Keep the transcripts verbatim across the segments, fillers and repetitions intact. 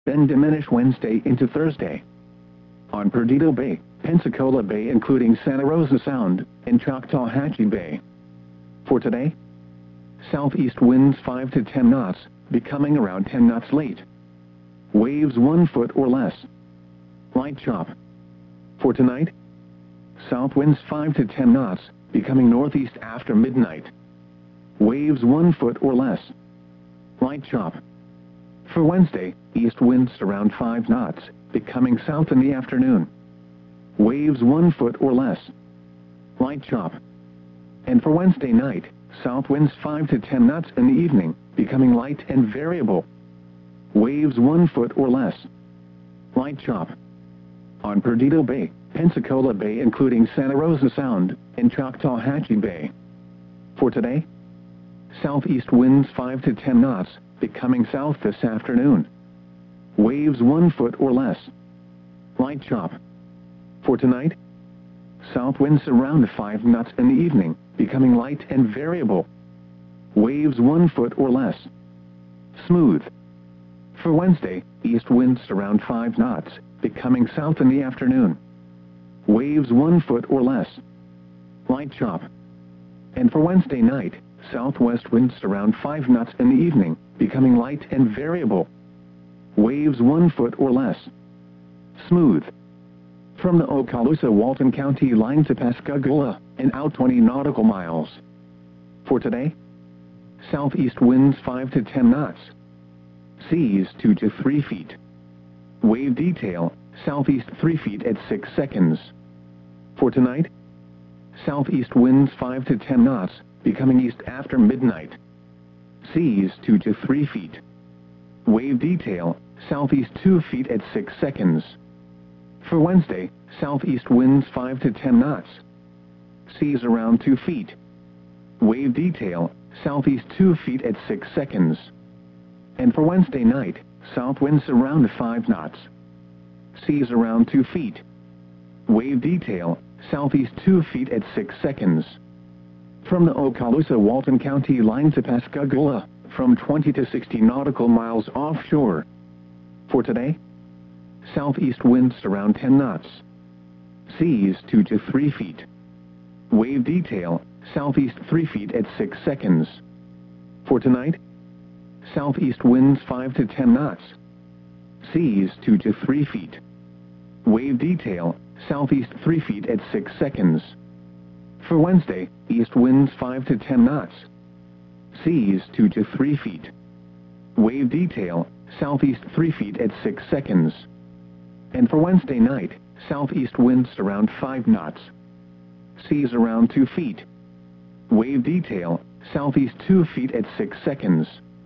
then diminish Wednesday into Thursday. On Perdido Bay, Pensacola Bay including Santa Rosa Sound, and Choctawhatchee Bay. For today, southeast winds five to ten knots, becoming around ten knots late. Waves one foot or less. Light chop. For tonight, south winds five to ten knots, becoming northeast after midnight. Waves one foot or less. Light chop. For Wednesday, east winds around five knots, becoming south in the afternoon. Waves one foot or less. Light chop. And for Wednesday night, south winds five to ten knots in the evening, becoming light and variable. Waves one foot or less. Light chop. On Perdido Bay, Pensacola Bay including Santa Rosa Sound, and Choctawhatchee Bay. For today, southeast winds five to ten knots, becoming south this afternoon. Waves one foot or less. Light chop. For tonight, south winds around five knots in the evening, becoming light and variable. Waves one foot or less. Smooth. For Wednesday, east winds around five knots, becoming south in the afternoon. Waves one foot or less. Light chop. And for Wednesday night, southwest winds around five knots in the evening, becoming light and variable. Waves one foot or less. Smooth. From the Okaloosa-Walton County line to Pascagoula, and out twenty nautical miles. For today, southeast winds five to ten knots. Seas two to three feet. Wave detail, southeast three feet at six seconds. For tonight, southeast winds five to ten knots, becoming east after midnight. Seas two to three feet. Wave detail, southeast two feet at six seconds. For Wednesday, southeast winds five to ten knots. Seas around two feet. Wave detail, southeast two feet at six seconds. And for Wednesday night, south winds around five knots. Seas around two feet. Wave detail, southeast two feet at six seconds. From the Okaloosa-Walton County line to Pascagoula, from twenty to sixty nautical miles offshore. For today, southeast winds around ten knots. Seas two to three feet. Wave detail, southeast three feet at six seconds. For tonight, southeast winds five to ten knots. Seas two to three feet. Wave detail, southeast three feet at six seconds. For Wednesday, east winds five to ten knots. Seas two to three feet. Wave detail, southeast three feet at six seconds. And for Wednesday night, southeast winds around five knots. Seas around two feet. Wave detail, southeast two feet at six seconds.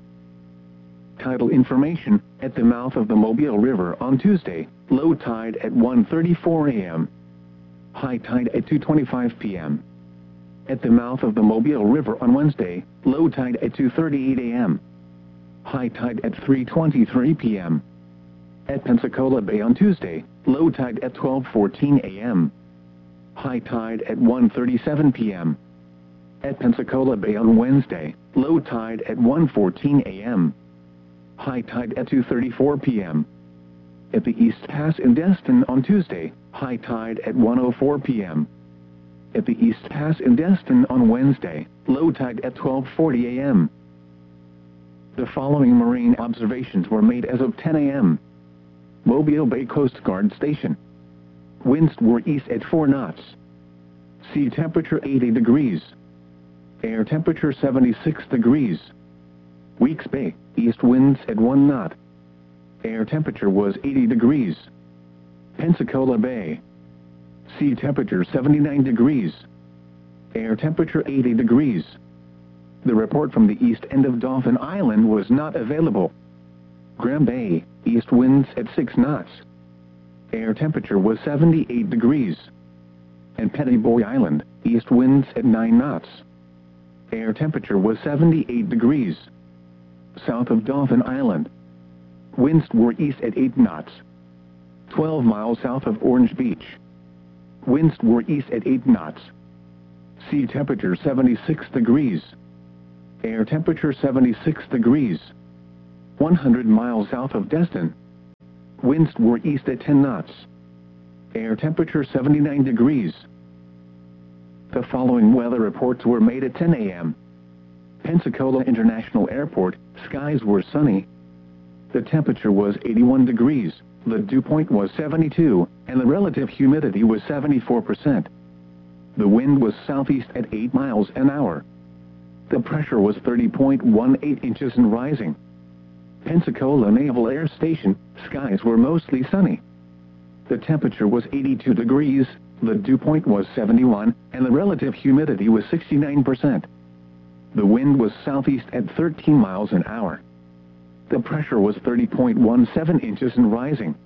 Tidal information, at the mouth of the Mobile River on Tuesday, low tide at one thirty-four a m High tide at two twenty-five p m At the mouth of the Mobile River on Wednesday, low tide at two thirty-eight a m High tide at three twenty-three p m At Pensacola Bay on Tuesday, low tide at twelve fourteen a m High tide at one thirty-seven p m At Pensacola Bay on Wednesday, low tide at one fourteen a m High tide at two thirty-four p m At the East Pass in Destin on Tuesday, high tide at one oh four p m At the East Pass in Destin on Wednesday, low tide at twelve forty a m The following marine observations were made as of ten a m Mobile Bay Coast Guard Station. Winds were east at four knots. Sea temperature eighty degrees. Air temperature seventy-six degrees. Weeks Bay, east winds at one knot. Air temperature was eighty degrees. Pensacola Bay. Sea temperature seventy-nine degrees. Air temperature eighty degrees. The report from the east end of Dauphin Island was not available. Graham Bay, east winds at six knots. Air temperature was seventy-eight degrees. And Petty Boy Island, east winds at nine knots. Air temperature was seventy-eight degrees. South of Dauphin Island, winds were east at eight knots. twelve miles south of Orange Beach, winds were east at eight knots. Sea temperature seventy-six degrees. Air temperature seventy-six degrees. one hundred miles south of Destin, Winds were east at ten knots. Air temperature seventy-nine degrees. The following weather reports were made at ten A M Pensacola International Airport, skies were sunny. The temperature was eighty-one degrees, the dew point was seventy-two, and the relative humidity was seventy-four percent. The wind was southeast at eight miles an hour. The pressure was thirty point one eight inches and rising. Pensacola Naval Air Station, skies were mostly sunny. The temperature was eighty-two degrees, the dew point was seventy-one, and the relative humidity was sixty-nine percent. The wind was southeast at thirteen miles an hour. The pressure was thirty point one seven inches and rising.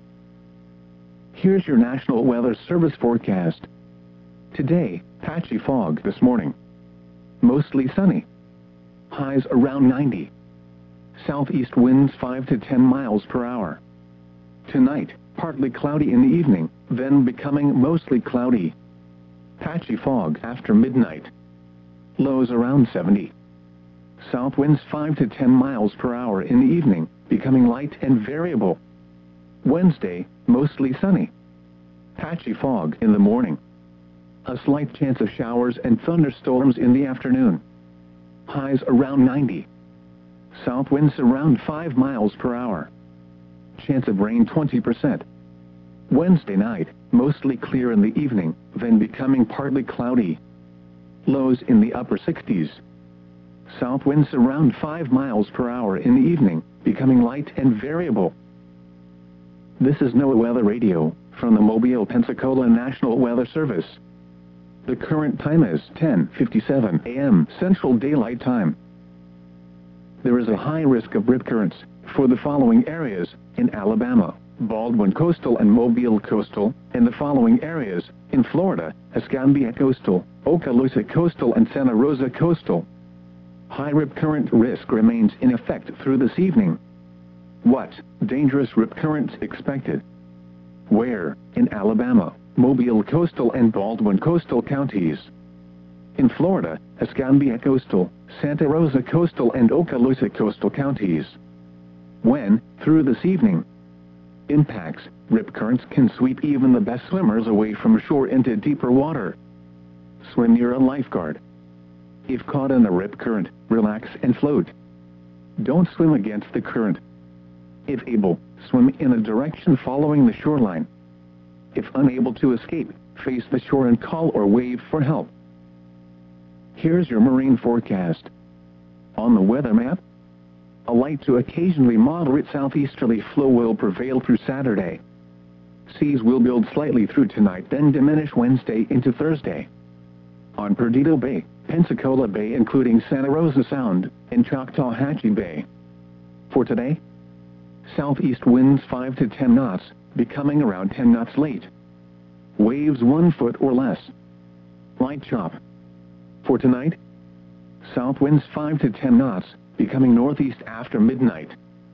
Here's your National Weather Service forecast. Today, patchy fog this morning. Mostly sunny. Highs around ninety. Southeast winds five to ten miles per hour. Tonight, partly cloudy in the evening, then becoming mostly cloudy. Patchy fog after midnight. Lows around seventy. South winds five to ten miles per hour in the evening, becoming light and variable. Wednesday, mostly sunny. Patchy fog in the morning. A slight chance of showers and thunderstorms in the afternoon. Highs around ninety. South winds around five miles per hour. Chance of rain twenty percent. Wednesday night, mostly clear in the evening, then becoming partly cloudy. Lows in the upper sixties. South winds around five miles per hour in the evening, becoming light and variable. This is NOAA Weather Radio, from the Mobile, Pensacola National Weather Service. The current time is ten fifty-seven A M Central Daylight Time. There is a high risk of rip currents for the following areas in Alabama, Baldwin Coastal and Mobile Coastal, and the following areas in Florida, Escambia Coastal, Okaloosa Coastal and Santa Rosa Coastal. High rip current risk remains in effect through this evening. What dangerous rip currents expected? Where? In Alabama, Mobile Coastal and Baldwin Coastal counties. In Florida, Escambia Coastal, Santa Rosa Coastal and Okaloosa Coastal counties. When? Through this evening. Impacts: rip currents can sweep even the best swimmers away from shore into deeper water. Swim near a lifeguard. If caught in a rip current, relax and float. Don't swim against the current. If able, swim in a direction following the shoreline. If unable to escape, face the shore and call or wave for help. Here's your marine forecast. On the weather map, a light to occasionally moderate southeasterly flow will prevail through Saturday. Seas will build slightly through tonight, then diminish Wednesday into Thursday. On Perdido Bay, Pensacola Bay including Santa Rosa Sound, and Choctawhatchee Bay. For today, southeast winds five to ten knots, becoming around ten knots late. Waves one foot or less. Light chop. For tonight, south winds five to ten knots, becoming northeast after midnight.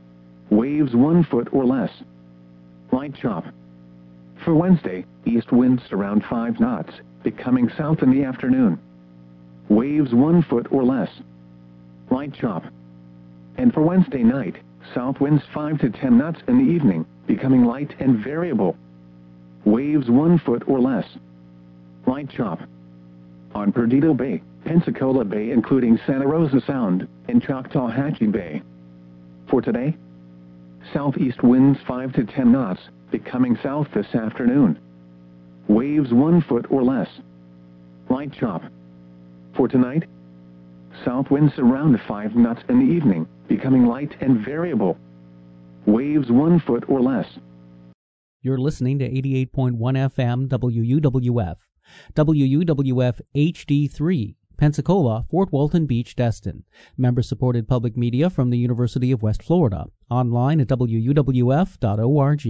Waves one foot or less. Light chop. For Wednesday, east winds around five knots, becoming south in the afternoon. Waves one foot or less. Light chop. And for Wednesday night, south winds five to ten knots in the evening, becoming light and variable. Waves one foot or less. Light chop. On Perdido Bay, Pensacola Bay including Santa Rosa Sound, and Choctawhatchee Bay. For today, southeast winds five to ten knots, becoming south this afternoon. Waves one foot or less. Light chop. For tonight, south winds around five knots in the evening, becoming light and variable. Waves one foot or less. You're listening to eighty-eight point one F M W U W F. W U W F H D three, Pensacola, Fort Walton Beach, Destin. Member-supported public media from the University of West Florida. Online at W U W F dot org.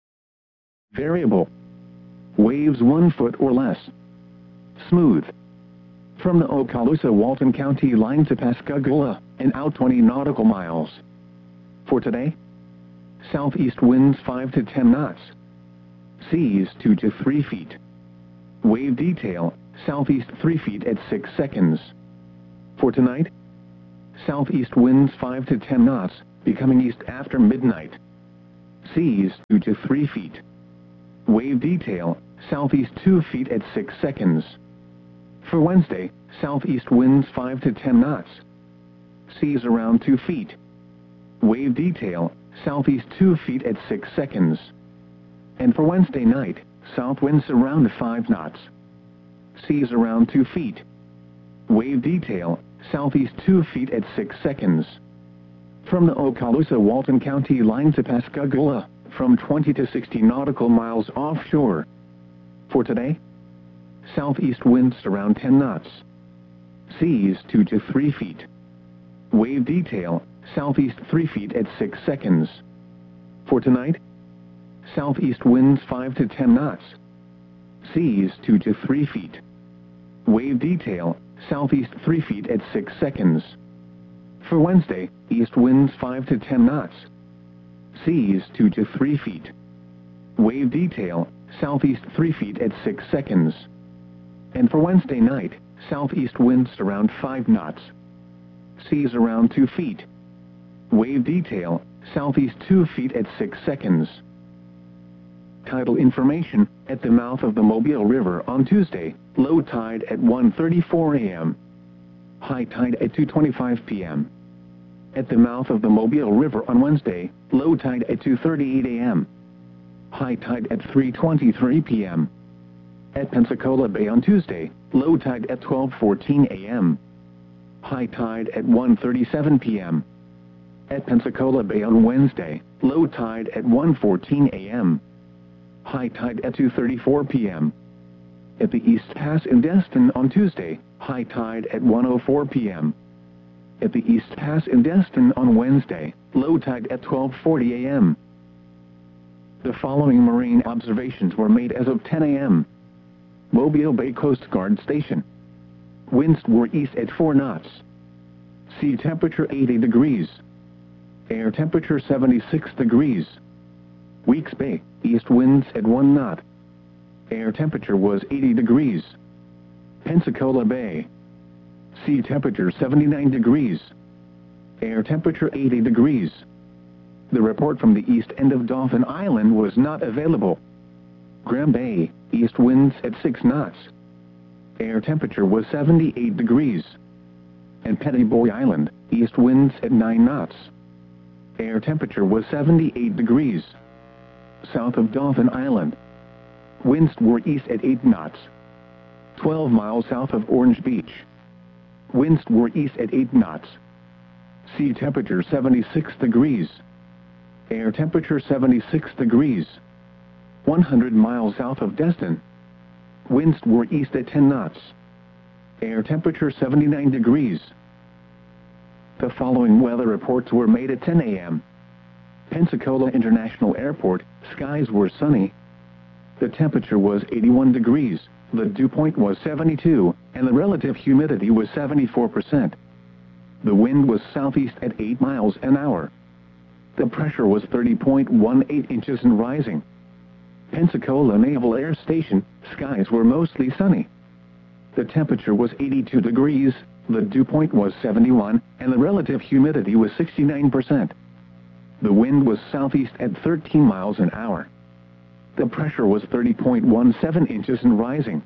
Variable. Waves one foot or less. Smooth. From the Okaloosa-Walton County line to Pascagoula, and out twenty nautical miles. For today, southeast winds five to ten knots. Seas two to three feet. Wave detail, southeast three feet at six seconds. For tonight, southeast winds five to ten knots, becoming east after midnight. Seas two to three feet. Wave detail, southeast two feet at six seconds. For Wednesday, southeast winds five to ten knots. Seas around two feet. Wave detail, southeast two feet at six seconds. And for Wednesday night, south winds around five knots. Seas around two feet. Wave detail, southeast two feet at six seconds. From the Okaloosa-Walton County line to Pascagoula, from twenty to sixty nautical miles offshore. For today, southeast winds around ten knots. Seas two to three feet. Wave detail, southeast three feet at six seconds. For tonight, southeast winds five to ten knots. Seas two to three feet. Wave detail, southeast three feet at six seconds. For Wednesday, east winds five to ten knots. Seas two to three feet. Wave detail, southeast three feet at six seconds. And for Wednesday night, southeast winds around five knots. Seas around two feet. Wave detail, southeast two feet at six seconds. Tidal information, at the mouth of the Mobile River on Tuesday, low tide at one thirty-four a m High tide at two twenty-five p m At the mouth of the Mobile River on Wednesday, low tide at two thirty-eight a m High tide at three twenty-three p m At Pensacola Bay on Tuesday, low tide at twelve fourteen a m High tide at one thirty-seven p m At Pensacola Bay on Wednesday, low tide at one fourteen a m High tide at two thirty-four p m At the East Pass in Destin on Tuesday, high tide at one oh four p m At the East Pass in Destin on Wednesday, low tide at twelve forty a m The following marine observations were made as of ten a m Mobile Bay Coast Guard Station. Winds were east at four knots. Sea temperature eighty degrees. Air temperature seventy-six degrees. Weeks Bay, east winds at one knot. Air temperature was eighty degrees. Pensacola Bay. Sea temperature seventy-nine degrees. Air temperature eighty degrees. The report from the east end of Dauphin Island was not available. Graham Bay, east winds at six knots. Air temperature was seventy-eight degrees. And Petty Boy Island, east winds at nine knots. Air temperature was seventy-eight degrees. South of Dauphin Island, winds were east at eight knots. twelve miles south of Orange Beach, winds were east at eight knots. Sea temperature seventy-six degrees. Air temperature seventy-six degrees. one hundred miles south of Destin, winds were east at ten knots. Air temperature seventy-nine degrees. The following weather reports were made at ten a m Pensacola International Airport, skies were sunny. The temperature was eighty-one degrees, the dew point was seventy-two, and the relative humidity was seventy-four percent. The wind was southeast at eight miles an hour. The pressure was thirty point one eight inches and rising. Pensacola Naval Air Station, skies were mostly sunny. The temperature was eighty-two degrees, the dew point was seventy-one, and the relative humidity was sixty-nine percent. The wind was southeast at thirteen miles an hour. The pressure was thirty point one seven inches and rising.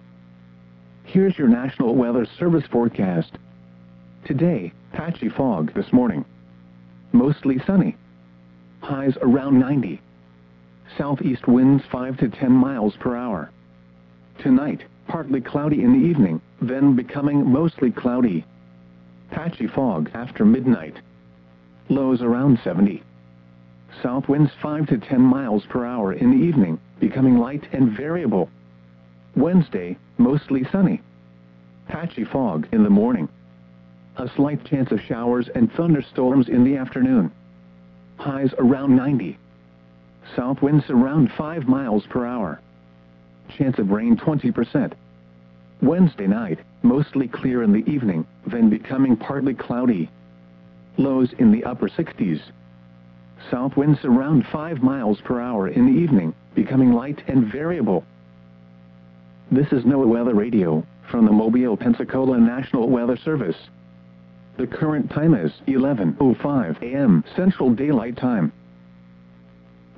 Here's your National Weather Service forecast. Today, patchy fog this morning. Mostly sunny. Highs around ninety. Southeast winds five to ten miles per hour. Tonight, partly cloudy in the evening, then becoming mostly cloudy. Patchy fog after midnight. Lows around seventy. South winds five to ten miles per hour in the evening, becoming light and variable. Wednesday, mostly sunny. Patchy fog in the morning. A slight chance of showers and thunderstorms in the afternoon. Highs around ninety. South winds around five miles per hour. Chance of rain twenty percent. Wednesday night, mostly clear in the evening, then becoming partly cloudy. Lows in the upper sixties. South winds around five miles per hour in the evening, becoming light and variable. This is NOAA Weather Radio, from the Mobile, Pensacola National Weather Service. The current time is eleven oh five a m Central Daylight Time.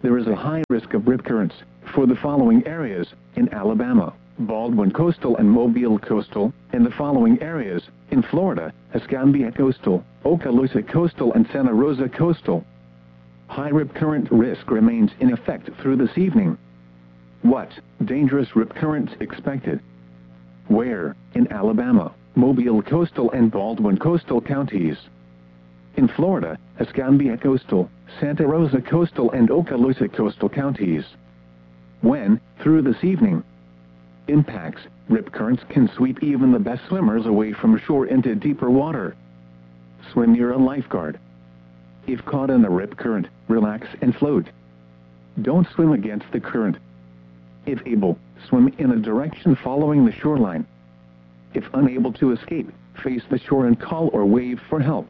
there is a high risk of rip currents for the following areas in Alabama, Baldwin Coastal and Mobile Coastal, and the following areas in Florida, Escambia Coastal, Okaloosa Coastal and Santa Rosa Coastal. High rip current risk remains in effect through this evening. What dangerous rip currents expected? Where? In Alabama, Mobile Coastal and Baldwin Coastal counties. In Florida, Escambia Coastal, Santa Rosa Coastal and Okaloosa Coastal counties. When? Through this evening. Impacts: rip currents can sweep even the best swimmers away from shore into deeper water. Swim near a lifeguard. If caught in a rip current, relax and float. Don't swim against the current. If able, swim in a direction following the shoreline. If unable to escape, face the shore and call or wave for help.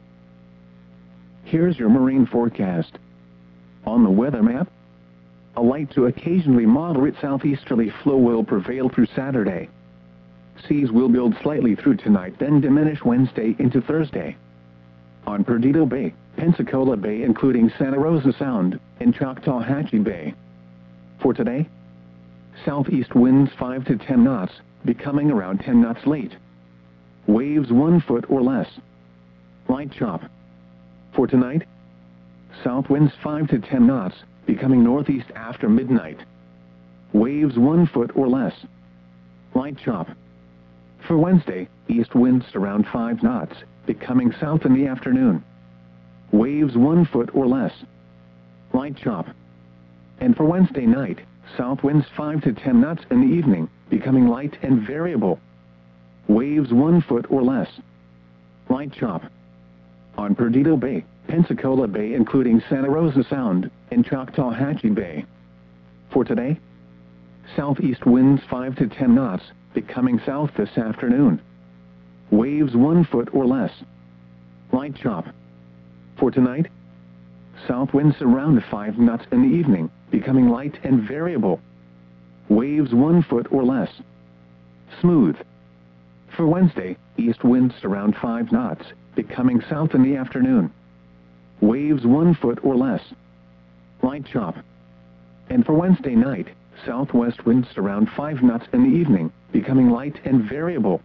Here's your marine forecast. On the weather map, a light to occasionally moderate southeasterly flow will prevail through Saturday. Seas will build slightly through tonight, then diminish Wednesday into Thursday. On Perdido Bay, Pensacola Bay including Santa Rosa Sound, and Choctawhatchee Bay. For today, southeast winds five to ten knots, becoming around ten knots late. Waves one foot or less. Light chop. For tonight, south winds five to ten knots, becoming northeast after midnight. Waves one foot or less. Light chop. For Wednesday, east winds around five knots, becoming south in the afternoon. Waves one foot or less. Light chop. And for Wednesday night, south winds five to ten knots in the evening, becoming light and variable. Waves one foot or less. Light chop. On Perdido Bay, Pensacola Bay including Santa Rosa Sound, and Choctawhatchee Bay. For today, southeast winds five to ten knots, becoming south this afternoon. Waves one foot or less. Light chop. For tonight, south winds around five knots in the evening, becoming light and variable. Waves one foot or less. Smooth. For Wednesday, east winds around five knots, becoming south in the afternoon. Waves one foot or less. Light chop. And for Wednesday night, southwest winds around five knots in the evening, becoming light and variable.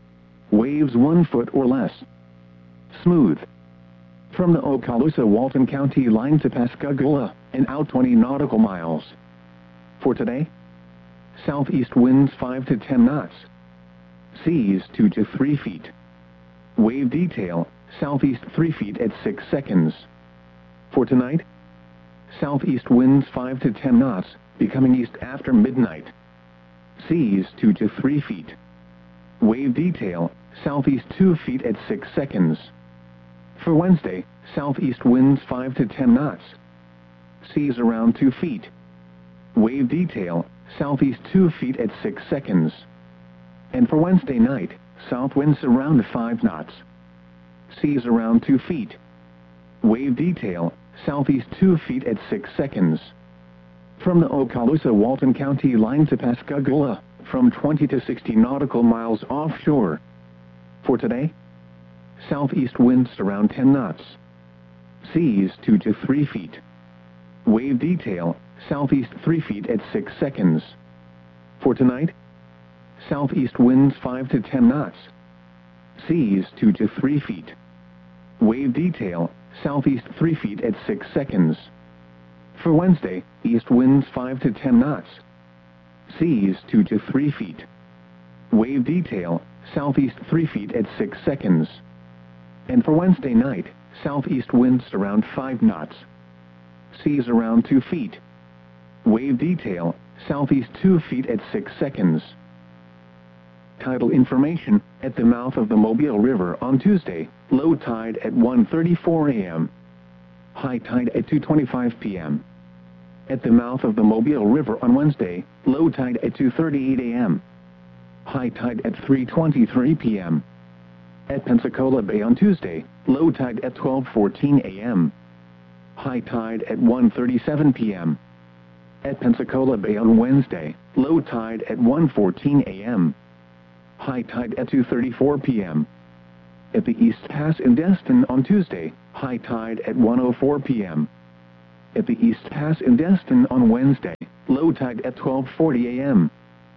Waves one foot or less. Smooth. From the Okaloosa-Walton County line to Pascagoula, and out twenty nautical miles. For today, southeast winds five to ten knots. Seas two to three feet. Wave detail, southeast three feet at six seconds. For tonight, southeast winds five to ten knots, becoming east after midnight. Seas two to three feet. Wave detail, southeast two feet at six seconds. For Wednesday, southeast winds five to ten knots. Seas around two feet. Wave detail, southeast two feet at six seconds. And for Wednesday night, south winds around five knots. Seas around two feet. Wave detail, southeast two feet at six seconds. From the Okaloosa-Walton County line to Pascagoula, from twenty to sixty nautical miles offshore. For today, southeast winds around ten knots. Seas two to three feet. Wave detail, southeast three feet at six seconds. For tonight, southeast winds five to ten knots. Seas two to three feet. Wave detail, southeast three feet at six seconds. For Wednesday, east winds five to ten knots. Seas two to three feet. Wave detail, southeast three feet at six seconds. And for Wednesday night, southeast winds around five knots. Seas around two feet. Wave detail, southeast two feet at six seconds. Tidal information: at the mouth of the Mobile River on Tuesday, low tide at one thirty-four a m High tide at two twenty-five p m At the mouth of the Mobile River on Wednesday, low tide at two thirty-eight a m High tide at three twenty-three p m At Pensacola Bay on Tuesday, low tide at twelve fourteen a m High tide at one thirty-seven p m At Pensacola Bay on Wednesday, low tide at one fourteen a m High tide at two thirty-four p m At the East Pass in Destin on Tuesday, high tide at one oh four p m at the East Pass in Destin on Wednesday, low tide at twelve forty a m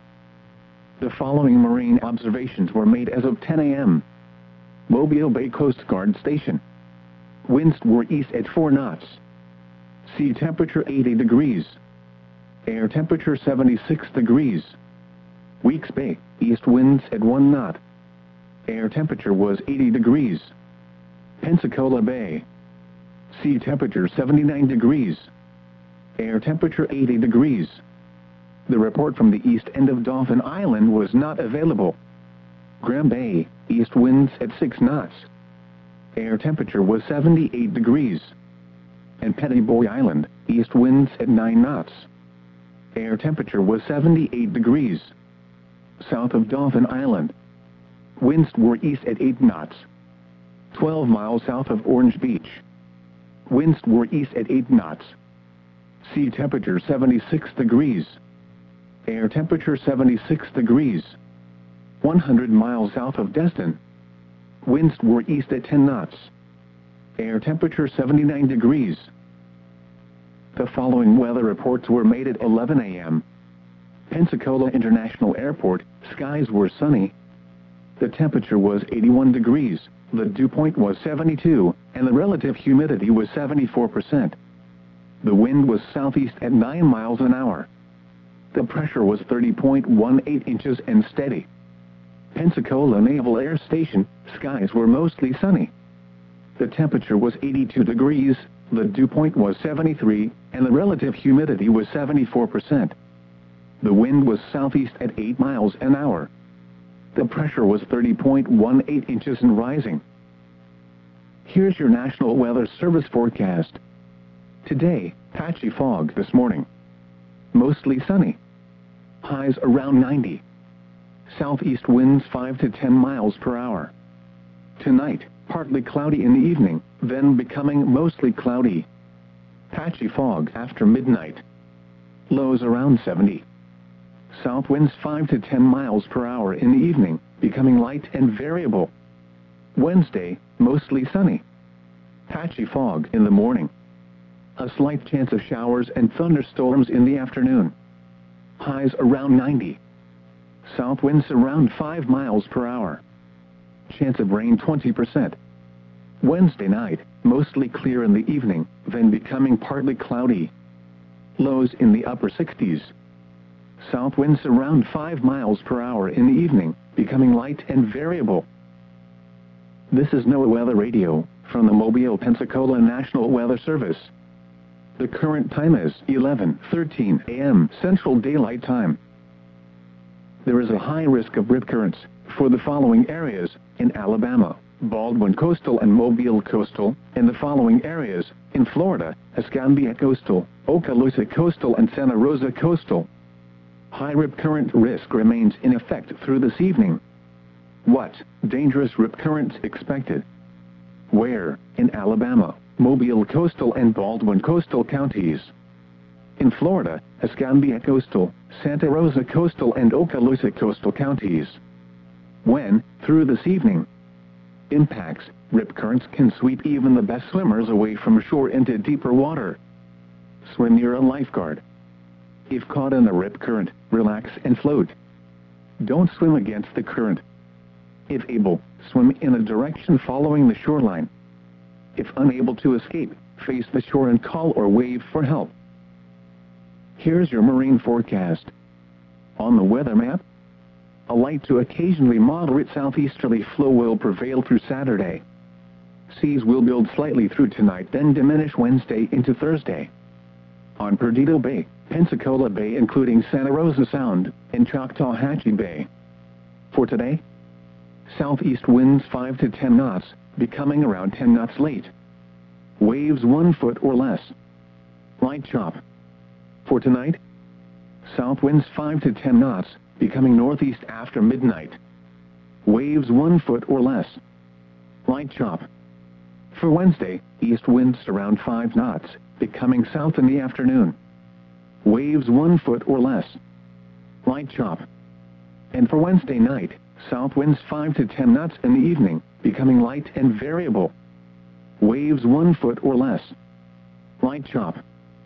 The following marine observations were made as of ten a m Mobile Bay Coast Guard Station. Winds were east at four knots. Sea temperature eighty degrees. Air temperature seventy-six degrees. Weeks Bay, east winds at one knot. Air temperature was eighty degrees. Pensacola Bay. Sea temperature seventy-nine degrees. Air temperature eighty degrees. The report from the east end of Dauphin Island was not available. Graham Bay, east winds at six knots. Air temperature was seventy-eight degrees. And Petty Boy Island, east winds at nine knots. Air temperature was seventy-eight degrees. South of Dauphin Island. Winds were east at eight knots. twelve miles south of Orange Beach. Winds were east at eight knots. Sea temperature seventy-six degrees. Air temperature seventy-six degrees. one hundred miles south of Destin. Winds were east at ten knots. Air temperature seventy-nine degrees. The following weather reports were made at eleven a m Pensacola International Airport, skies were sunny. The temperature was eighty-one degrees, the dew point was seventy-two, and the relative humidity was seventy-four percent. The wind was southeast at nine miles an hour. The pressure was thirty point one eight inches and steady. Pensacola Naval Air Station, skies were mostly sunny. The temperature was eighty-two degrees, the dew point was seventy-three, and the relative humidity was seventy-four percent. The wind was southeast at eight miles an hour. The pressure was thirty point one eight inches and rising. Here's your National Weather Service forecast. Today, patchy fog this morning. Mostly sunny. Highs around ninety. Southeast winds five to ten miles per hour. Tonight, partly cloudy in the evening, then becoming mostly cloudy. Patchy fog after midnight. Lows around seventy. South winds five to ten miles per hour in the evening, becoming light and variable. Wednesday, mostly sunny. Patchy fog in the morning. A slight chance of showers and thunderstorms in the afternoon. Highs around ninety. South winds around five miles per hour. Chance of rain twenty percent. Wednesday night, mostly clear in the evening, then becoming partly cloudy. Lows in the upper sixties. South winds around five miles per hour in the evening, becoming light and variable. This is NOAA Weather Radio, from the Mobile, Pensacola National Weather Service. The current time is eleven thirteen a m Central Daylight Time. There is a high risk of rip currents for the following areas in Alabama, Baldwin Coastal and Mobile Coastal, and the following areas in Florida, Escambia Coastal, Okaloosa Coastal and Santa Rosa Coastal. High rip current risk remains in effect through this evening. What dangerous rip currents expected? Where? In Alabama, Mobile Coastal and Baldwin Coastal counties. In Florida, Escambia Coastal, Santa Rosa Coastal and Okaloosa Coastal counties. When? Through this evening. Impacts: rip currents can sweep even the best swimmers away from shore into deeper water. Swim near a lifeguard. If caught in a rip current, relax and float. Don't swim against the current. If able, swim in a direction following the shoreline. If unable to escape, face the shore and call or wave for help. Here's your marine forecast. On the weather map, a light to occasionally moderate southeasterly flow will prevail through Saturday. Seas will build slightly through tonight, then diminish Wednesday into Thursday. On Perdido Bay, Pensacola Bay including Santa Rosa Sound, and Choctawhatchee Bay. For today, southeast winds five to ten knots, becoming around ten knots late. Waves one foot or less. Light chop. For tonight, south winds five to ten knots, becoming northeast after midnight. Waves one foot or less. Light chop. For Wednesday, east winds around five knots, becoming south in the afternoon. Waves one foot or less. Light chop. And for Wednesday night, south winds five to ten knots in the evening, becoming light and variable. Waves one foot or less. Light chop.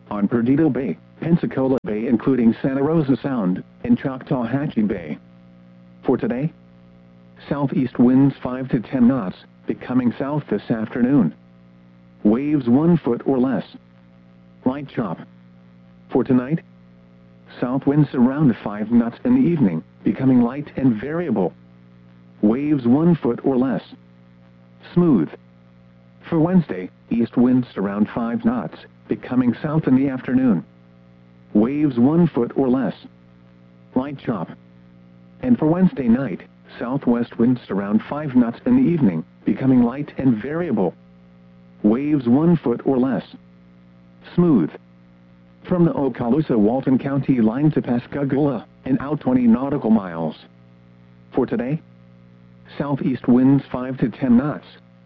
on Perdido Bay, Pensacola Bay including Santa Rosa Sound, and Choctawhatchee Bay. For today, southeast winds five to ten knots, becoming south this afternoon. Waves one foot or less. Light chop. For tonight, south winds around five knots in the evening, becoming light and variable. Waves one foot or less. Smooth. For Wednesday, east winds around five knots, becoming south in the afternoon. Waves one foot or less. Light chop. And for Wednesday night, southwest winds around five knots in the evening, becoming light and variable. Waves one foot or less. Smooth. From the Okaloosa-Walton County line to Pascagoula, and out twenty nautical miles. For today, southeast winds five to ten knots.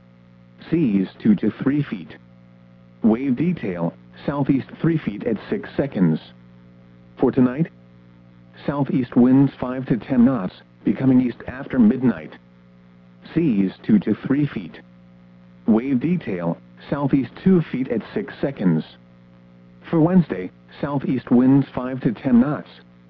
Seas two to three feet. Wave detail, southeast three feet at six seconds. For tonight, southeast winds five to ten knots, becoming east after midnight. Seas two to three feet. Wave detail, southeast two feet at six seconds. For Wednesday, southeast winds five to ten knots.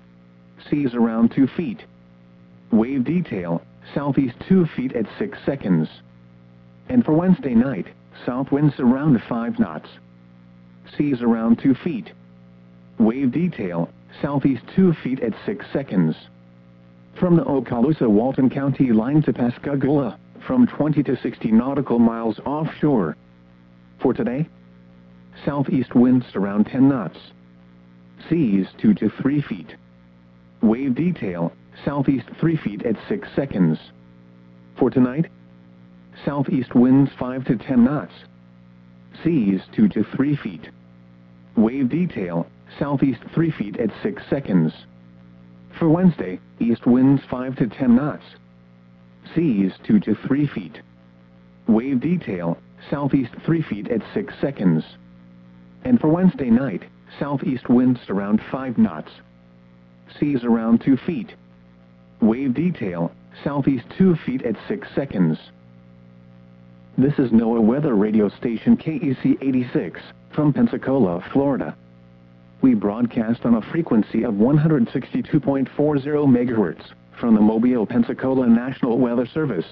Seas around two feet. Wave detail, southeast two feet at six seconds. And for Wednesday night, south winds around five knots. Seas around two feet. Wave detail, southeast two feet at six seconds. From the Okaloosa-Walton County line to Pascagoula, from twenty to sixty nautical miles offshore. For today, southeast winds around ten knots. Seas two to three feet. Wave detail, southeast three feet at six seconds. For tonight, southeast winds five to ten knots. Seas two to three feet. Wave detail, southeast three feet at six seconds. For Wednesday, east winds five to ten knots. Seas two to three feet. Wave detail, southeast three feet at six seconds. And for Wednesday night, southeast winds around five knots. Seas around two feet. Wave detail, southeast two feet at six seconds. This is NOAA Weather Radio Station K E C eighty-six, from Pensacola, Florida. We broadcast on a frequency of one hundred sixty-two point four zero megahertz, from the Mobile, Pensacola National Weather Service.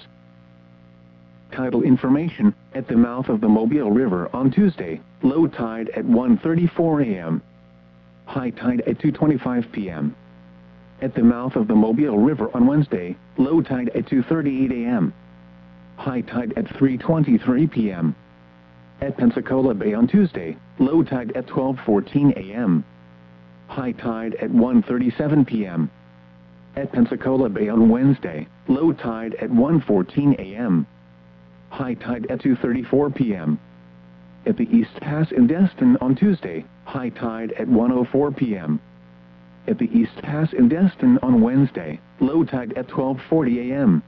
Tidal information: at the mouth of the Mobile River on Tuesday, low tide at one thirty-four a m High tide at two twenty-five p m At the mouth of the Mobile River on Wednesday, low tide at two thirty-eight a m High tide at three twenty-three p m At Pensacola Bay on Tuesday, low tide at twelve fourteen a m High tide at one thirty-seven p m At Pensacola Bay on Wednesday, low tide at one fourteen a m High tide at two thirty-four p m At the East Pass in Destin on Tuesday, high tide at one oh four p m At the East Pass in Destin on Wednesday, low tide at twelve forty a m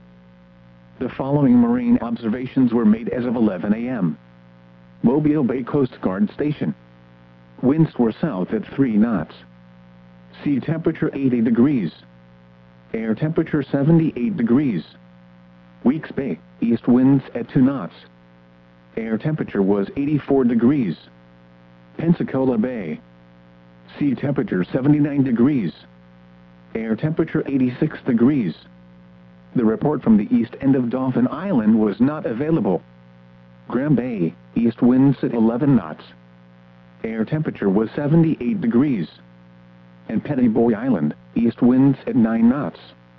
The following marine observations were made as of eleven a m Mobile Bay Coast Guard Station. Winds were south at three knots. Sea temperature eighty degrees. Air temperature seventy-eight degrees. Weeks Bay, east winds at two knots. Air temperature was eighty-four degrees. Pensacola Bay. Sea temperature seventy-nine degrees. Air temperature eighty-six degrees. The report from the east end of Dauphin Island was not available. Graham Bay, east winds at eleven knots. Air temperature was seventy-eight degrees. And Petty Boy Island, east winds at nine knots.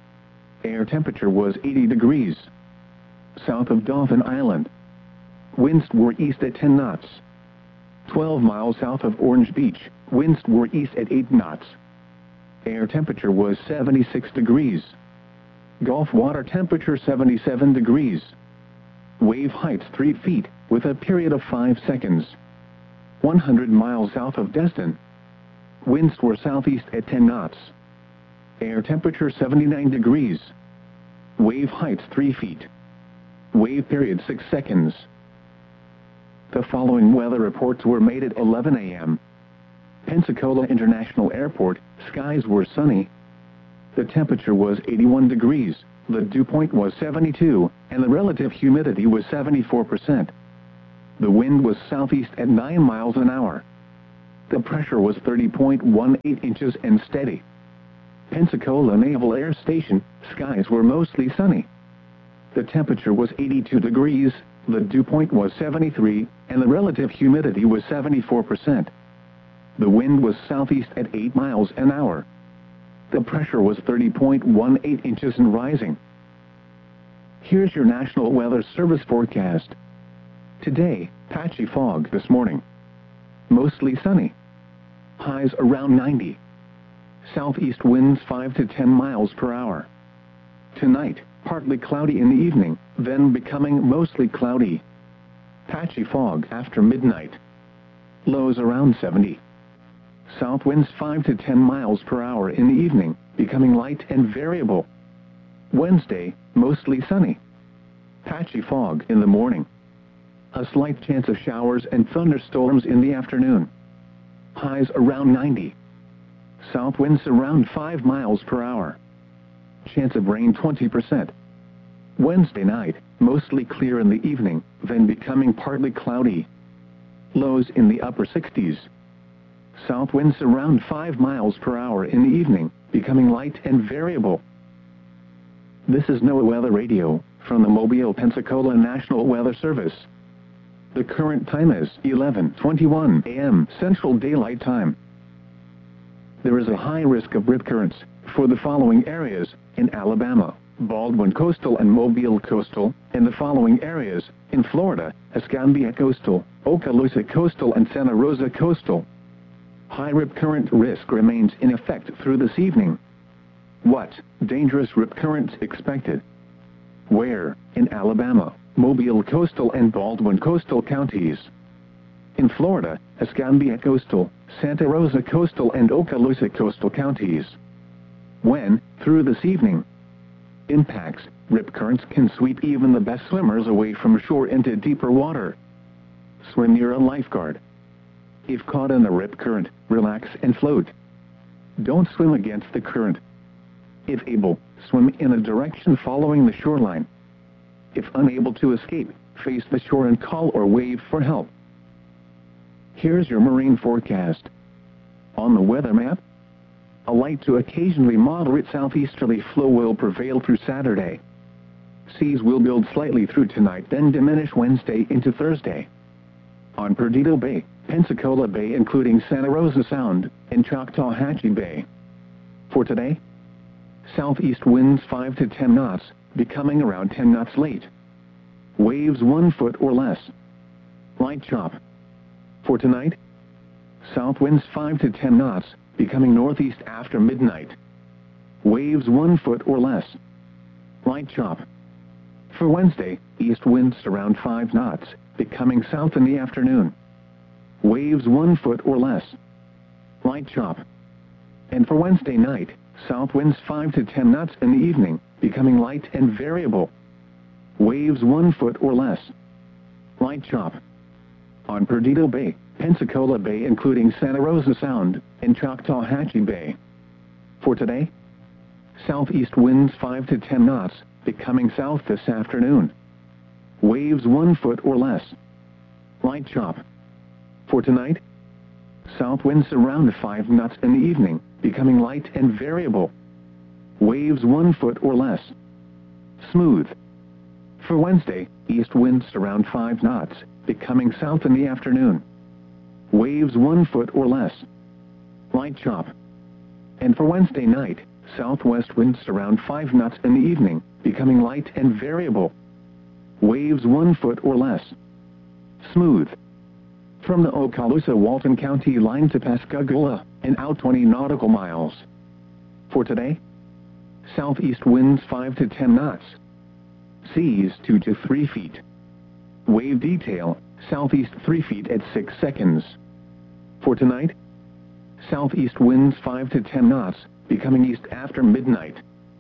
Air temperature was eighty degrees. South of Dauphin Island, winds were east at ten knots. twelve miles south of Orange Beach, winds were east at eight knots. Air temperature was seventy-six degrees. Gulf water temperature seventy-seven degrees. Wave heights three feet, with a period of five seconds. one hundred miles south of Destin, winds were southeast at ten knots. Air temperature seventy-nine degrees. Wave heights three feet. Wave period six seconds. The following weather reports were made at eleven a m Pensacola International Airport, skies were sunny. The temperature was eighty-one degrees, the dew point was seventy-two, and the relative humidity was seventy-four percent. The wind was southeast at nine miles an hour. The pressure was thirty point one eight inches and steady. Pensacola Naval Air Station, skies were mostly sunny. The temperature was eighty-two degrees, the dew point was seventy-three, and the relative humidity was seventy-four percent. The wind was southeast at eight miles an hour. The pressure was thirty point one eight inches and rising. Here's your National Weather Service forecast. Today, patchy fog this morning. Mostly sunny. Highs around ninety. Southeast winds five to ten miles per hour. Tonight, partly cloudy in the evening, then becoming mostly cloudy. Patchy fog after midnight. Lows around seventy. South winds five to ten miles per hour in the evening, becoming light and variable. Wednesday, mostly sunny. Patchy fog in the morning. A slight chance of showers and thunderstorms in the afternoon. Highs around ninety. South winds around five miles per hour. Chance of rain twenty percent. Wednesday night, mostly clear in the evening, then becoming partly cloudy. Lows in the upper sixties. South winds around five miles per hour in the evening, becoming light and variable. This is NOAA Weather Radio, from the Mobile, Pensacola National Weather Service. The current time is eleven twenty-one a m Central Daylight Time. There is a high risk of rip currents for the following areas in Alabama, Baldwin Coastal and Mobile Coastal, and the following areas in Florida, Escambia Coastal, Okaloosa Coastal and Santa Rosa Coastal. High rip current risk remains in effect through this evening. What dangerous rip currents expected? Where? In Alabama, Mobile Coastal and Baldwin Coastal counties. In Florida, Escambia Coastal, Santa Rosa Coastal and Okaloosa Coastal counties. When? Through this evening. Impacts: rip currents can sweep even the best swimmers away from shore into deeper water. Swim near a lifeguard. If caught in a rip current, relax and float. Don't swim against the current. If able, swim in a direction following the shoreline. If unable to escape, face the shore and call or wave for help. Here's your marine forecast. On the weather map, a light to occasionally moderate southeasterly flow will prevail through Saturday. Seas will build slightly through tonight, then diminish Wednesday into Thursday. On Perdido Bay, Pensacola Bay including Santa Rosa Sound, and Choctawhatchee Bay. For today, southeast winds five to ten knots, becoming around ten knots late. Waves one foot or less. Light chop. For tonight, south winds five to ten knots, becoming northeast after midnight. Waves one foot or less. Light chop. For Wednesday, east winds around five knots, becoming south in the afternoon. Waves one foot or less. Light chop. And for Wednesday night, south winds five to ten knots in the evening, becoming light and variable. Waves one foot or less. Light chop. On Perdido Bay, Pensacola Bay including Santa Rosa Sound, and Choctawhatchee Bay. For today, southeast winds five to ten knots, becoming south this afternoon. Waves one foot or less. Light chop. For tonight, south winds around five knots in the evening, becoming light and variable. Waves one foot or less. Smooth. For Wednesday, east winds around five knots, becoming south in the afternoon. Waves one foot or less. Light chop. And for Wednesday night, southwest winds around five knots in the evening, becoming light and variable. Waves one foot or less. Smooth. From the Okaloosa-Walton County line to Pascagoula, and out twenty nautical miles. For today, southeast winds five to ten knots. Seas two to three feet. Wave detail, southeast three feet at six seconds. For tonight, southeast winds five to ten knots, becoming east after midnight.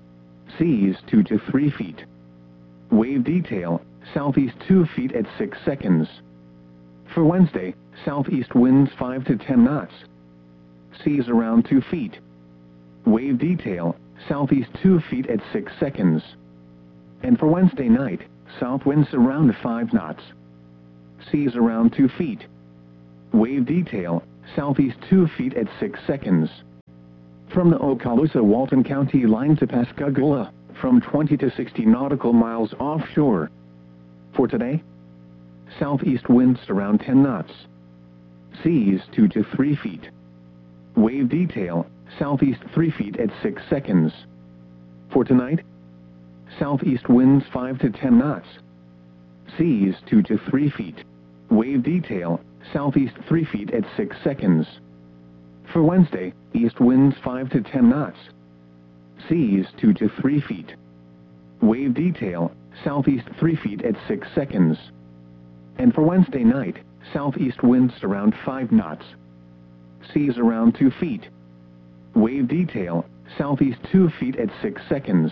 Seas two to three feet. Wave detail, southeast two feet at six seconds. For Wednesday, southeast winds five to ten knots. Seas around two feet. Wave detail, southeast two feet at six seconds. And for Wednesday night, south winds around five knots. Seas around two feet. Wave detail, southeast two feet at six seconds. From the Okaloosa-Walton County line to Pascagoula, from twenty to sixty nautical miles offshore. For today, southeast winds around ten knots. Seas two to three feet. Wave detail, southeast three feet at six seconds. For tonight, southeast winds five to ten knots. Seas two to three feet. Wave detail, southeast three feet at six seconds. For Wednesday, east winds five to ten knots. Seas two to three feet. Wave detail, southeast three feet at six seconds. And for Wednesday night, southeast winds around five knots. Seas around two feet. Wave detail, southeast two feet at six seconds.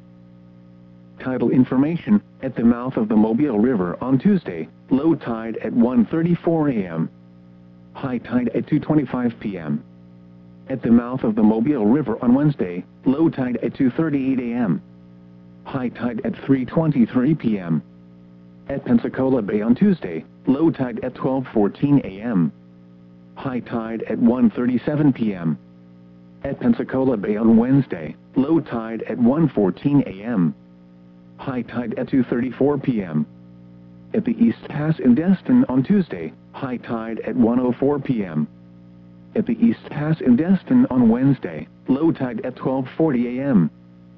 Tidal information, at the mouth of the Mobile River on Tuesday, low tide at one thirty-four a m High tide at two twenty-five p m At the mouth of the Mobile River on Wednesday, low tide at two thirty-eight a m High tide at three twenty-three p m At Pensacola Bay on Tuesday, low tide at twelve fourteen a m High tide at one thirty-seven p m At Pensacola Bay on Wednesday, low tide at one fourteen a m High tide at two thirty-four p m At the East Pass in Destin on Tuesday, high tide at one oh four p m At the East Pass in Destin on Wednesday, low tide at twelve forty a m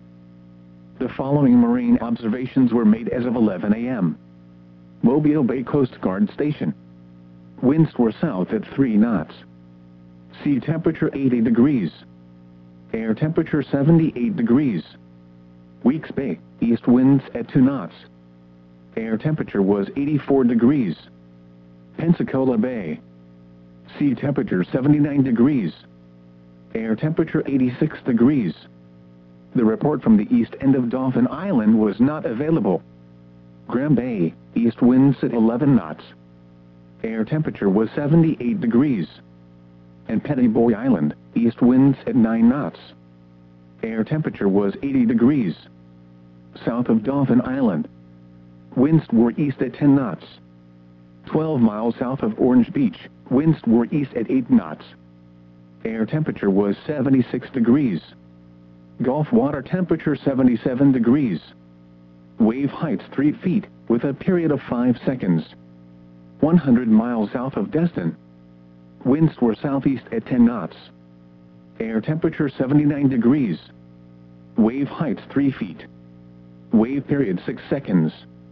The following marine observations were made as of eleven a m Mobile Bay Coast Guard Station. Winds were south at three knots. Sea temperature eighty degrees. Air temperature seventy-eight degrees. Weeks Bay, east winds at two knots. Air temperature was eighty-four degrees. Pensacola Bay. Sea temperature seventy-nine degrees. Air temperature eighty-six degrees. The report from the east end of Dauphin Island was not available. Graham Bay, east winds at eleven knots. Air temperature was seventy-eight degrees. And Petty Boy Island, east winds at nine knots. Air temperature was eighty degrees. South of Dauphin Island, winds were east at ten knots. twelve miles south of Orange Beach, winds were east at eight knots. Air temperature was seventy-six degrees. Gulf water temperature seventy-seven degrees. Wave heights three feet, with a period of five seconds. one hundred miles south of Destin, winds were southeast at ten knots. Air temperature seventy-nine degrees. Wave heights three feet. Wave period six seconds.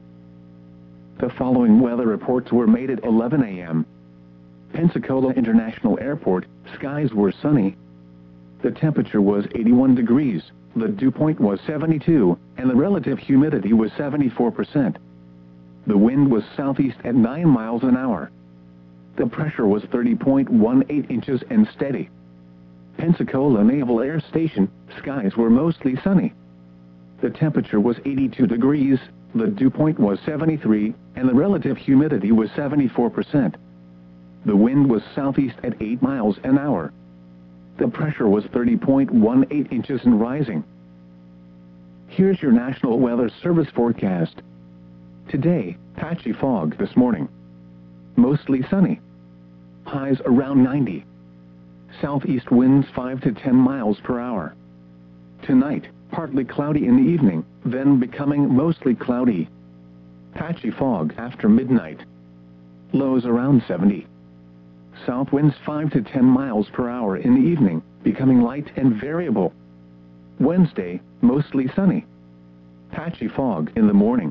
The following weather reports were made at eleven a m Pensacola International Airport, skies were sunny. The temperature was eighty-one degrees, the dew point was seventy-two, and the relative humidity was seventy-four percent. The wind was southeast at nine miles an hour. The pressure was thirty point one eight inches and steady. Pensacola Naval Air Station, skies were mostly sunny. The temperature was eighty-two degrees, the dew point was seventy-three, and the relative humidity was seventy-four percent. The wind was southeast at eight miles an hour. The pressure was thirty point one eight inches and rising. Here's your National Weather Service forecast. Today, patchy fog this morning. Mostly sunny. Highs around ninety. Southeast winds five to ten miles per hour. Tonight, partly cloudy in the evening, then becoming mostly cloudy. Patchy fog after midnight. Lows around seventy. South winds five to ten miles per hour in the evening, becoming light and variable. Wednesday, mostly sunny. Patchy fog in the morning.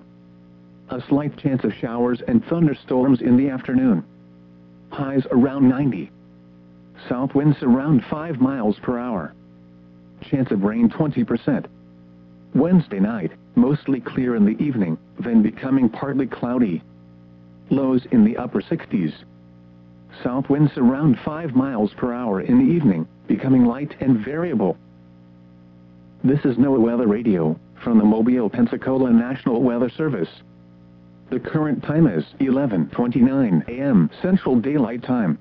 A slight chance of showers and thunderstorms in the afternoon. Highs around ninety. South winds around five miles per hour. Chance of rain twenty percent. Wednesday night, mostly clear in the evening, then becoming partly cloudy. Lows in the upper sixties. South winds around five miles per hour in the evening, becoming light and variable. This is NOAA Weather Radio, from the Mobile, Pensacola National Weather Service. The current time is eleven twenty-nine a m Central Daylight Time.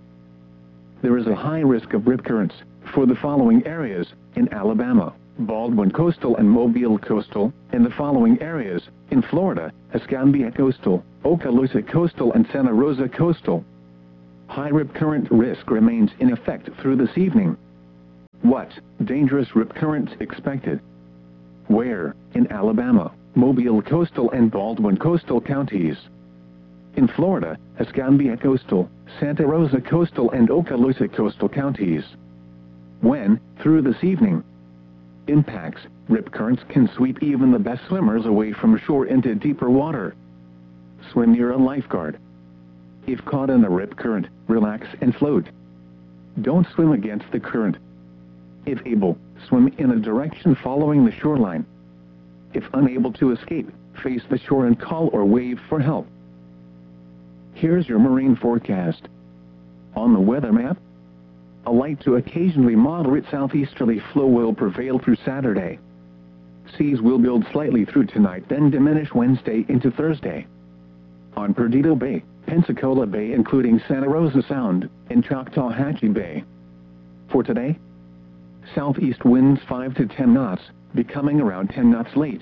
There is a high risk of rip currents for the following areas in Alabama, Baldwin Coastal and Mobile Coastal, and the following areas in Florida, Escambia Coastal, Okaloosa Coastal and Santa Rosa Coastal. High rip current risk remains in effect through this evening. What dangerous rip currents expected? Where? In Alabama, Mobile coastal and Baldwin coastal counties. In Florida, Escambia coastal, Santa Rosa coastal and Okaloosa coastal counties. When? Through this evening. Impacts: rip currents can sweep even the best swimmers away from shore into deeper water. Swim near a lifeguard. If caught in a rip current, relax and float. Don't swim against the current. If able, swim in a direction following the shoreline. If unable to escape, face the shore and call or wave for help. Here's your marine forecast. On the weather map, a light to occasionally moderate southeasterly flow will prevail through Saturday. Seas will build slightly through tonight, then diminish Wednesday into Thursday. On Perdido Bay, Pensacola Bay including Santa Rosa Sound, and Choctawhatchee Bay. For today, southeast winds five to ten knots, becoming around ten knots late.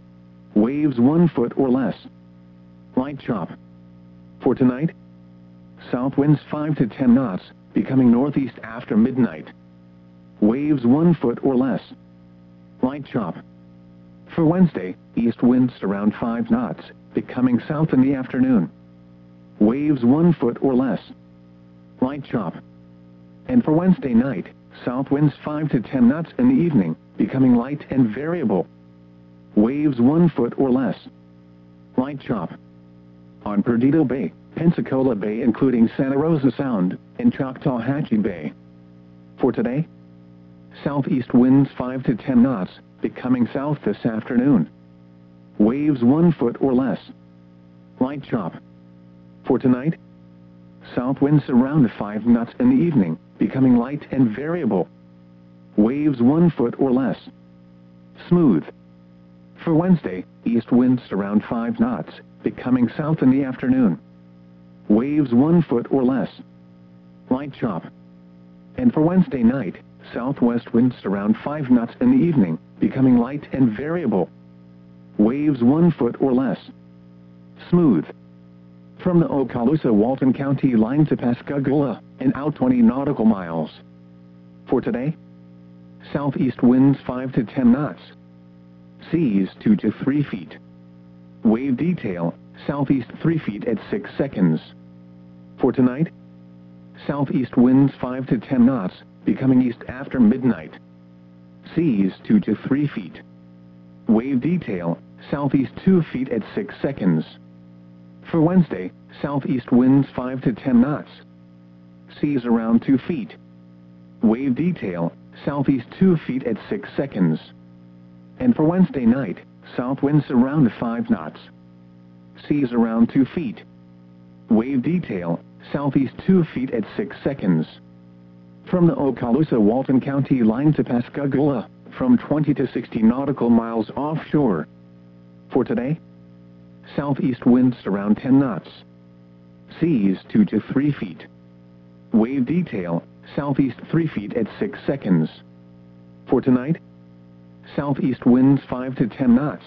Waves one foot or less. Light chop. For tonight, south winds five to ten knots, becoming northeast after midnight. Waves one foot or less. Light chop. For Wednesday, east winds around five knots, becoming south in the afternoon. Waves one foot or less. Light chop. And for Wednesday night, south winds five to ten knots in the evening, becoming light and variable. Waves one foot or less. Light chop. On Perdido Bay, Pensacola Bay including Santa Rosa Sound, and Choctawhatchee Bay. For today, southeast winds five to ten knots, becoming south this afternoon. Waves one foot or less. Light chop. For tonight, south winds around five knots in the evening, becoming light and variable. Waves one foot or less. Smooth. For Wednesday, east winds around five knots, becoming south in the afternoon. Waves one foot or less. Light chop. And for Wednesday night, southwest winds around five knots in the evening, becoming light and variable. Waves one foot or less. Smooth. From the Okaloosa-Walton County line to Pascagoula, and out twenty nautical miles. For today, southeast winds five to ten knots. Seas two to three feet. Wave detail, southeast three feet at six seconds. For tonight, southeast winds five to ten knots, becoming east after midnight. Seas two to three feet. Wave detail, southeast two feet at six seconds. For Wednesday, southeast winds five to ten knots. Seas around two feet. Wave detail, southeast two feet at six seconds. And for Wednesday night, south winds around five knots. Seas around two feet. Wave detail, southeast two feet at six seconds. From the Okaloosa-Walton County line to Pascagoula, from twenty to sixty nautical miles offshore. For today, southeast winds around ten knots. Seas two to three feet. Wave detail, southeast three feet at six seconds. For tonight, southeast winds five to ten knots.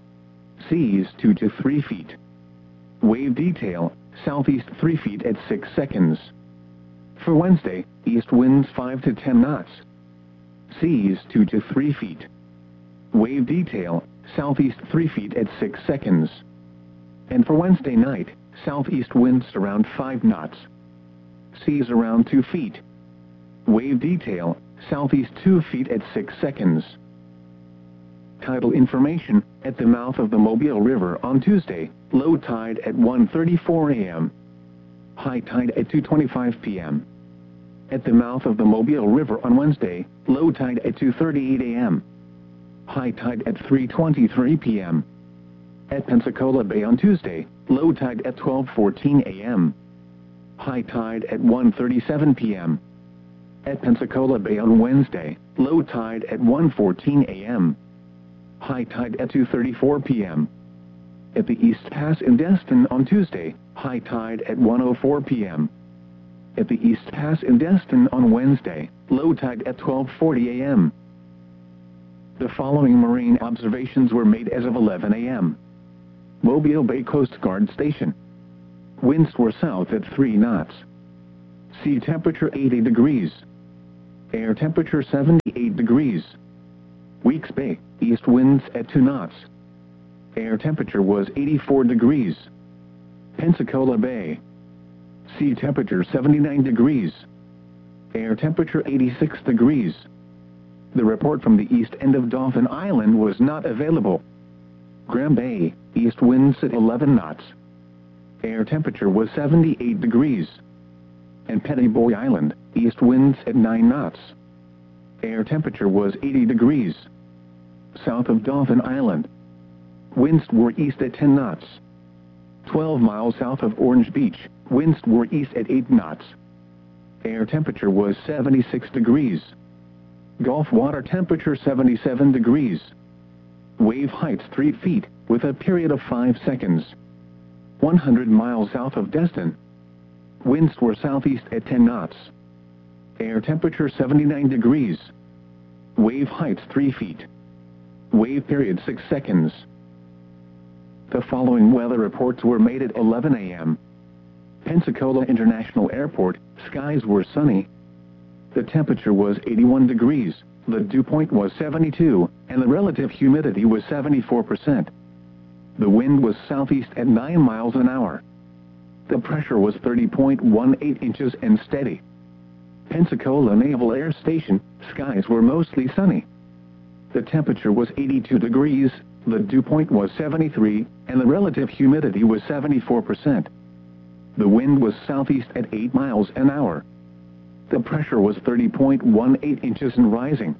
Seas two to three feet. Wave detail, southeast three feet at six seconds. For Wednesday, east winds five to ten knots. Seas two to three feet. Wave detail, southeast three feet at six seconds. And for Wednesday night, southeast winds around five knots. Seas around two feet. Wave detail, southeast two feet at six seconds. Tidal information: at the mouth of the Mobile River on Tuesday, low tide at one thirty-four a m High tide at two twenty-five p m At the mouth of the Mobile River on Wednesday, low tide at two thirty-eight a m High tide at three twenty-three p m At Pensacola Bay on Tuesday, low tide at twelve fourteen a m High tide at one thirty-seven p m At Pensacola Bay on Wednesday, low tide at one fourteen a m High tide at two thirty-four p m At the East Pass in Destin on Tuesday, high tide at one oh four p m At the East Pass in Destin on Wednesday, low tide at twelve forty a m The following marine observations were made as of eleven a m Mobile Bay Coast Guard Station. Winds were south at three knots. Sea temperature eighty degrees. Air temperature seventy-eight degrees. Weeks Bay, east winds at two knots. Air temperature was eighty-four degrees. Pensacola Bay. Sea temperature seventy-nine degrees. Air temperature eighty-six degrees. The report from the east end of Dauphin Island was not available. Graham Bay, east winds at eleven knots. Air temperature was seventy-eight degrees. And Pettyboy Island, east winds at nine knots. Air temperature was eighty degrees. South of Dauphin Island, winds were east at ten knots. twelve miles south of Orange Beach, winds were east at eight knots. Air temperature was seventy-six degrees. Gulf water temperature seventy-seven degrees. Wave heights three feet, with a period of five seconds. one hundred miles south of Destin, winds were southeast at ten knots. Air temperature seventy-nine degrees. Wave heights three feet. Wave period six seconds. The following weather reports were made at eleven a m Pensacola International Airport, skies were sunny. The temperature was eighty-one degrees, the dew point was seventy-two, and the relative humidity was seventy-four percent. The wind was southeast at nine miles an hour. The pressure was thirty point one eight inches and steady. Pensacola Naval Air Station, skies were mostly sunny. The temperature was eighty-two degrees, the dew point was seventy-three, and the relative humidity was seventy-four percent. The wind was southeast at eight miles an hour. The pressure was thirty point one eight inches and rising.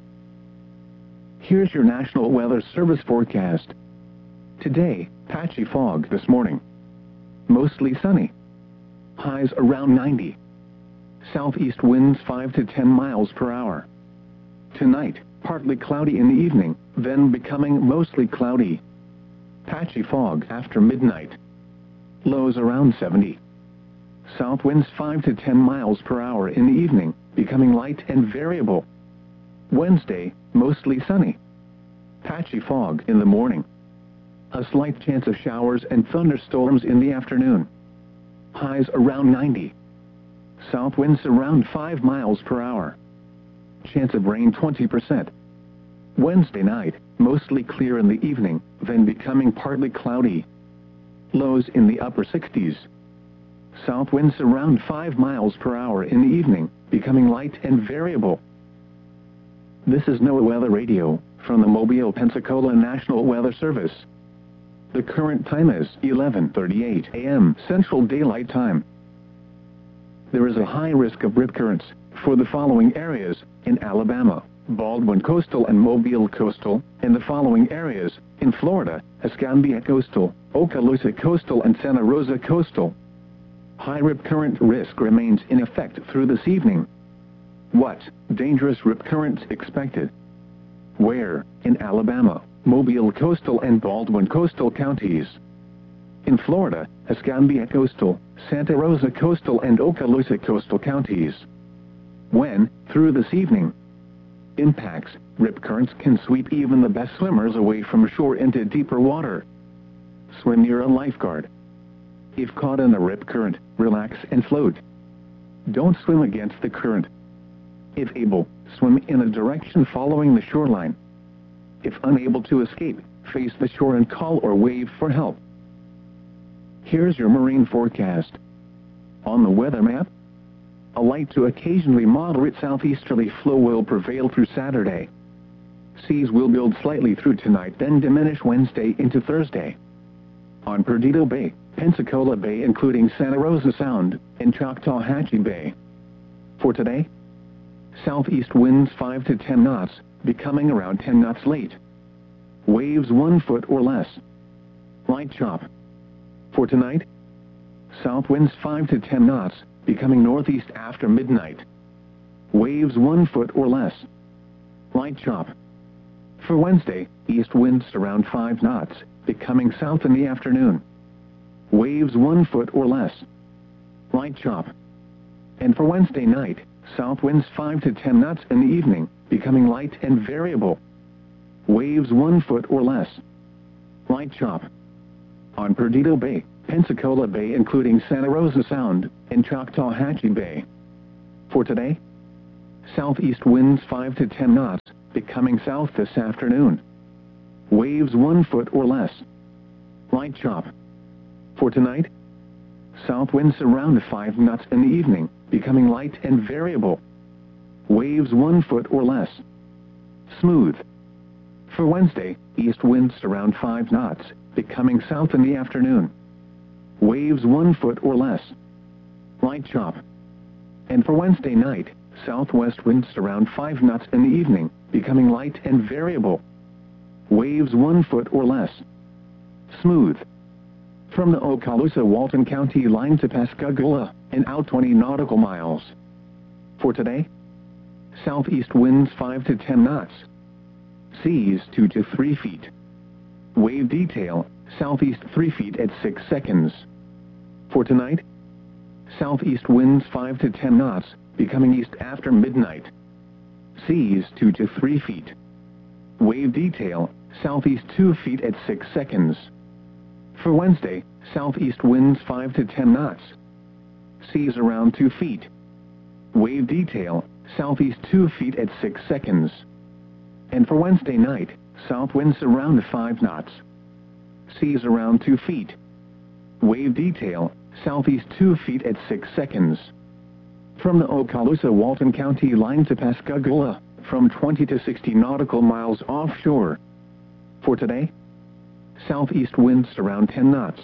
Here's your National Weather Service forecast. Today, patchy fog this morning. Mostly sunny. Highs around ninety. Southeast winds five to ten miles per hour. Tonight, partly cloudy in the evening, then becoming mostly cloudy. Patchy fog after midnight. Lows around seventy. South winds five to ten miles per hour in the evening, becoming light and variable. Wednesday, mostly sunny. Patchy fog in the morning. A slight chance of showers and thunderstorms in the afternoon. Highs around ninety. South winds around five miles per hour. Chance of rain twenty percent. Wednesday night, mostly clear in the evening, then becoming partly cloudy. Lows in the upper sixties. South winds around five miles per hour in the evening, becoming light and variable. This is NOAA Weather Radio, from the Mobile, Pensacola National Weather Service. The current time is eleven thirty-eight a m Central Daylight Time. There is a high risk of rip currents for the following areas in Alabama, Baldwin Coastal and Mobile Coastal, and the following areas in Florida, Escambia Coastal, Okaloosa Coastal and Santa Rosa Coastal. High rip current risk remains in effect through this evening. What dangerous rip currents expected? Where? In Alabama, Mobile Coastal and Baldwin Coastal counties. In Florida, Escambia Coastal, Santa Rosa Coastal and Okaloosa Coastal counties. When? Through this evening. Impacts: rip currents can sweep even the best swimmers away from shore into deeper water. Swim near a lifeguard. If caught in a rip current, relax and float. Don't swim against the current. If able, swim in a direction following the shoreline. If unable to escape, face the shore and call or wave for help. Here's your marine forecast. On the weather map, a light to occasionally moderate southeasterly flow will prevail through Saturday. Seas will build slightly through tonight, then diminish Wednesday into Thursday. On Perdido Bay, Pensacola Bay including Santa Rosa Sound, and Choctawhatchee Bay. For today, southeast winds five to ten knots, becoming around ten knots late. Waves one foot or less. Light chop. For tonight, south winds five to ten knots, becoming northeast after midnight. Waves one foot or less. Light chop. For Wednesday, east winds around five knots, becoming south in the afternoon. Waves one foot or less. Light chop. And for Wednesday night, south winds five to ten knots in the evening, becoming light and variable. Waves one foot or less. Light chop. On Perdido Bay, Pensacola Bay including Santa Rosa Sound, and Choctawhatchee Bay. For today, southeast winds five to ten knots, becoming south this afternoon. Waves one foot or less. Light chop. For tonight, south winds around five knots in the evening, becoming light and variable. Waves one foot or less. Smooth. For Wednesday, east winds around five knots, becoming south in the afternoon. Waves one foot or less. Light chop. And for Wednesday night, southwest winds around five knots in the evening, becoming light and variable. Waves one foot or less. Smooth. From the Okaloosa-Walton County line to Pascagoula, and out twenty nautical miles. For today, southeast winds five to ten knots. Seas two to three feet. Wave detail, southeast three feet at six seconds. For tonight, southeast winds five to ten knots, becoming east after midnight. Seas two to three feet. Wave detail, southeast two feet at six seconds. For Wednesday, southeast winds five to ten knots. Seas around two feet. Wave detail, southeast two feet at six seconds. And for Wednesday night, south winds around five knots. Seas around two feet. Wave detail, southeast two feet at six seconds. From the Okaloosa-Walton County line to Pascagoula, from twenty to sixty nautical miles offshore. For today, southeast winds around ten knots.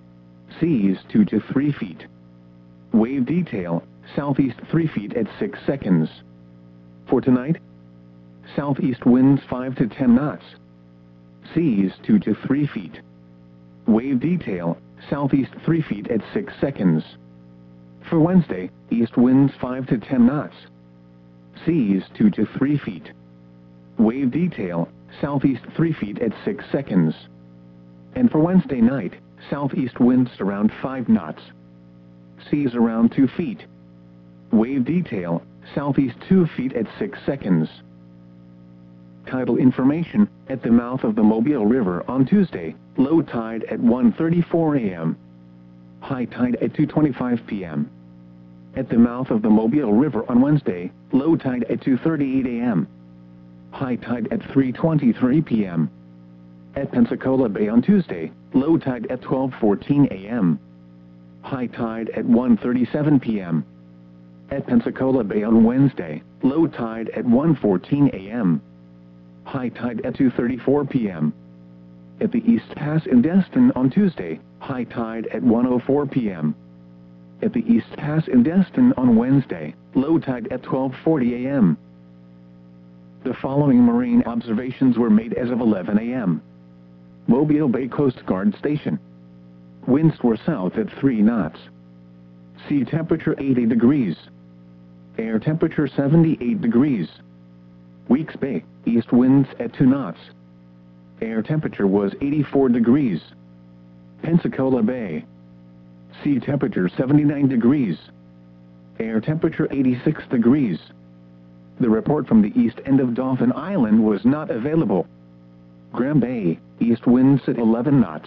Seas two to three feet. Wave detail, southeast three feet at six seconds. For tonight, southeast winds five to ten knots. Seas two to three feet. Wave detail, southeast three feet at six seconds. For Wednesday, east winds five to ten knots. Seas two to three feet. Wave detail, southeast three feet at six seconds. And for Wednesday night, southeast winds around five knots. Seas around two feet. Wave detail, southeast two feet at six seconds. Tidal information, at the mouth of the Mobile River on Tuesday, low tide at one thirty-four a m High tide at two twenty-five p m At the mouth of the Mobile River on Wednesday, low tide at two thirty-eight a m High tide at three twenty-three p m At Pensacola Bay on Tuesday, low tide at twelve fourteen a m High tide at one thirty-seven p m At Pensacola Bay on Wednesday, low tide at one fourteen a m High tide at two thirty-four p m At the East Pass in Destin on Tuesday, high tide at one oh four p m At the East Pass in Destin on Wednesday, low tide at twelve forty a m The following marine observations were made as of eleven a m Mobile Bay Coast Guard Station. Winds were south at three knots. Sea temperature eighty degrees. Air temperature seventy-eight degrees. Weeks Bay, east winds at two knots. Air temperature was eighty-four degrees. Pensacola Bay. Sea temperature seventy-nine degrees. Air temperature eighty-six degrees. The report from the east end of Dauphin Island was not available. Graham Bay, east winds at eleven knots.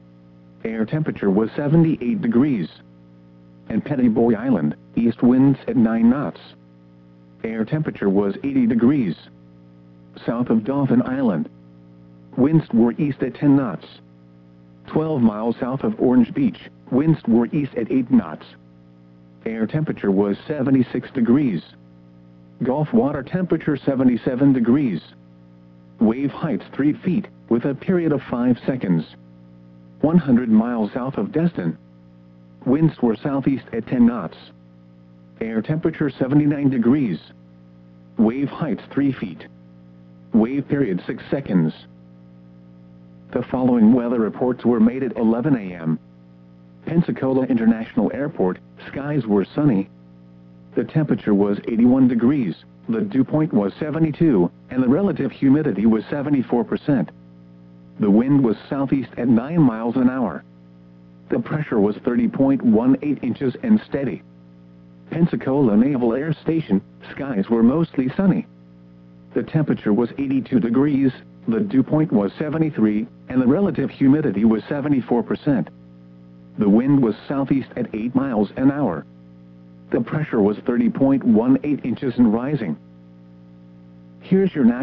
Air temperature was seventy-eight degrees. And Petty Boy Island, east winds at nine knots. Air temperature was eighty degrees. South of Dauphin Island, winds were east at ten knots. twelve miles south of Orange Beach, winds were east at eight knots. Air temperature was seventy-six degrees. Gulf water temperature seventy-seven degrees. Wave heights three feet, with a period of five seconds. one hundred miles south of Destin, winds were southeast at ten knots. Air temperature seventy-nine degrees. Wave heights three feet. Wave period six seconds. The following weather reports were made at eleven a m Pensacola International Airport, skies were sunny. The temperature was eighty-one degrees, the dew point was seventy-two, and the relative humidity was seventy-four percent. The wind was southeast at nine miles an hour. The pressure was thirty point one eight inches and steady. Pensacola Naval Air Station, skies were mostly sunny. The temperature was eighty-two degrees, the dew point was seventy-three, and the relative humidity was seventy-four percent. The wind was southeast at eight miles an hour. The pressure was thirty point one eight inches and rising. Here's your national